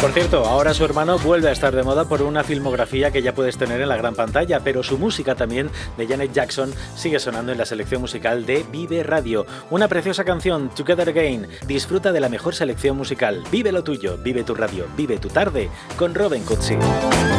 Por cierto, ahora su hermano vuelve a estar de moda por una filmografía que ya puedes tener en la gran pantalla, pero su música también, de Janet Jackson, sigue sonando en la selección musical de Vive Radio. Una preciosa canción, Together Again. Disfruta de la mejor selección musical. Vive lo tuyo, vive tu radio, vive tu tarde, con Robin Cutsi.